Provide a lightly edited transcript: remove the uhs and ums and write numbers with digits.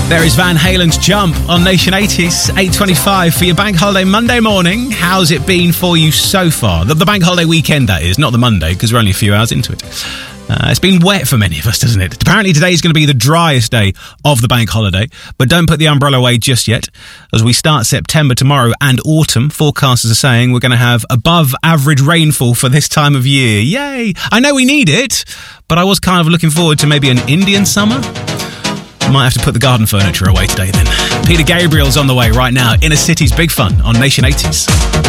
There is Van Halen's Jump on Nation 80s, 8:25 for your bank holiday Monday morning. How's it been for you so far? The bank holiday weekend, that is, not the Monday, because we're only a few hours into it. It's been wet for many of us, doesn't it? Apparently today is going to be the driest day of the bank holiday, but don't put the umbrella away just yet. As we start September tomorrow and autumn, forecasters are saying we're going to have above average rainfall for this time of year. Yay! I know we need it, but I was kind of looking forward to maybe an Indian summer. Might have to put the garden furniture away today then. Peter Gabriel's on the way right now. Inner City's Big Fun on Nation 80s.